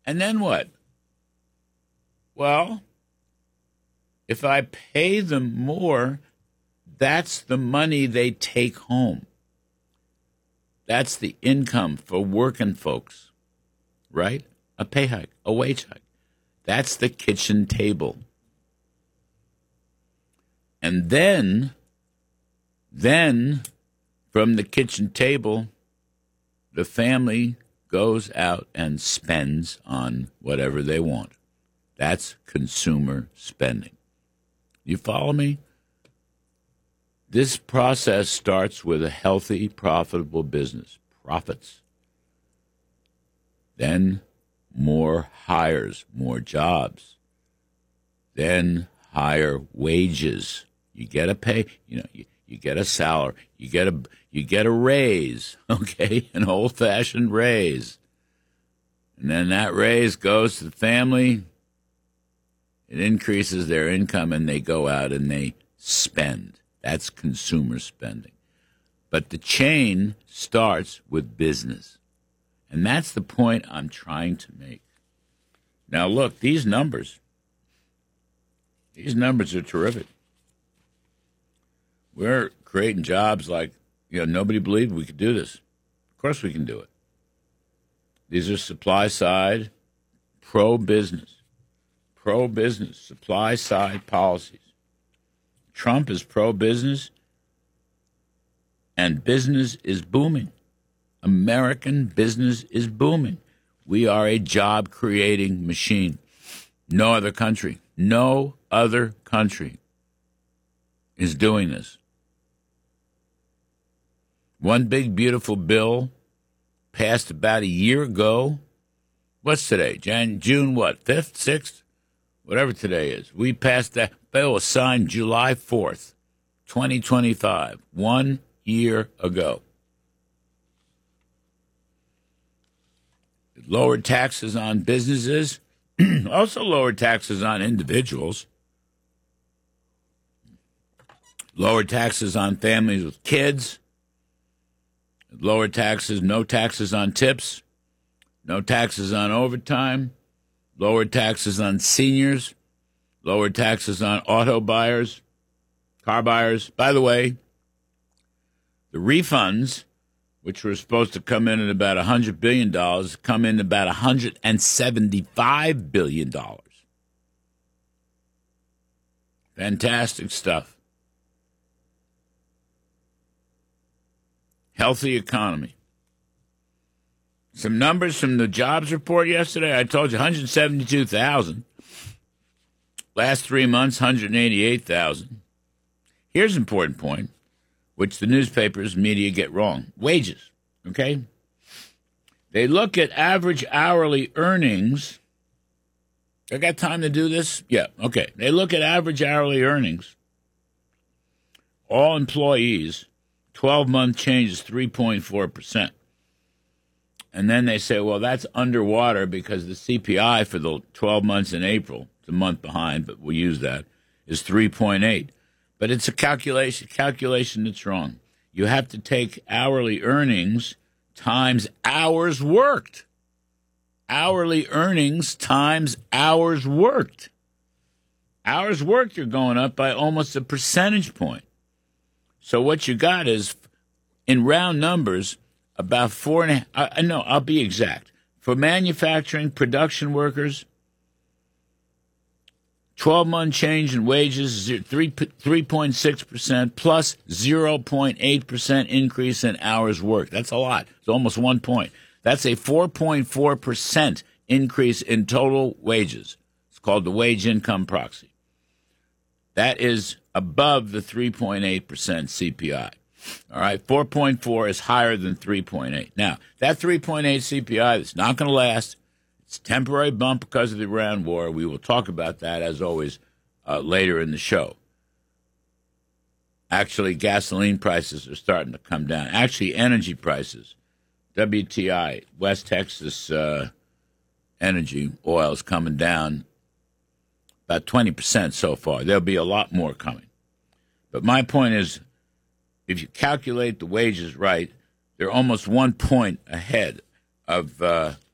And then what? Well, if I pay them more, that's the money they take home. That's the income for working folks, right? A pay hike, a wage hike. That's the kitchen table. And then from the kitchen table, the family goes out and spends on whatever they want. That's consumer spending. You follow me? This process starts with a healthy, profitable business, profits. Then more hires, more jobs. Then higher wages. You get a pay, you get a salary, you get a raise, okay, an old-fashioned raise. And then that raise goes to the family. It increases their income, and they go out and they spend. That's consumer spending. But the chain starts with business. And that's the point I'm trying to make. Now, look, these numbers are terrific. We're creating jobs like, nobody believed we could do this. Of course we can do it. These are supply side, pro-business, supply side policies. Trump is pro-business, and business is booming. American business is booming. We are a job-creating machine. No other country is doing this. One big, beautiful bill passed about a year ago. What's today? June what? 5th, 6th? Whatever today is. We passed that. Bill was signed July 4th, 2025, 1 year ago. It lowered taxes on businesses, also lowered taxes on individuals, lowered taxes on families with kids, lowered taxes, no taxes on tips, no taxes on overtime, lowered taxes on seniors, lowered taxes on auto buyers, car buyers. By the way, the refunds, which were supposed to come in at about $100 billion, come in about $175 billion. Fantastic stuff. Healthy economy. Some numbers from the jobs report yesterday. I told you 172,000. Last 3 months, 188,000. Here's an important point, which the newspapers, media get wrong. Wages, okay? They look at average hourly earnings. I got time to do this? Yeah, okay. They look at average hourly earnings. All employees, 12-month change is 3.4%. And then they say, well, that's underwater because the CPI for the 12 months in April, it's a month behind, but we'll use that, is 3.8. But it's a calculation that's wrong. You have to take hourly earnings times hours worked. Hourly earnings times hours worked. Hours worked are going up by almost a percentage point. So what you got is, in round numbers, about 4.5. No, I'll be exact. For manufacturing, production workers, 12-month change in wages is 3.6% plus 0.8% increase in hours worked. That's a lot. It's almost 1 point. That's a 4.4% increase in total wages. It's called the wage income proxy. That is above the 3.8% CPI. All right, 4.4 is higher than 3.8. Now, that 3.8 CPI is not going to last. It's a temporary bump because of the Iran war. We will talk about that, as always, later in the show. Actually, gasoline prices are starting to come down. Actually, energy prices, WTI, West Texas energy oil is coming down about 20% so far. There'll be a lot more coming. But my point is, if you calculate the wages right, they're almost 1 point ahead of